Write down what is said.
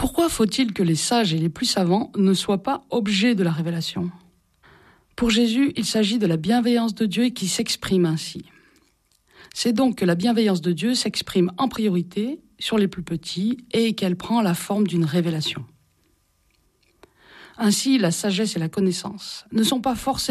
Pourquoi faut-il que les sages et les plus savants ne soient pas objets de la révélation ? Pour Jésus, il s'agit de la bienveillance de Dieu qui s'exprime ainsi. C'est donc que la bienveillance de Dieu s'exprime en priorité sur les plus petits et qu'elle prend la forme d'une révélation. Ainsi, la sagesse et la connaissance ne sont pas forcément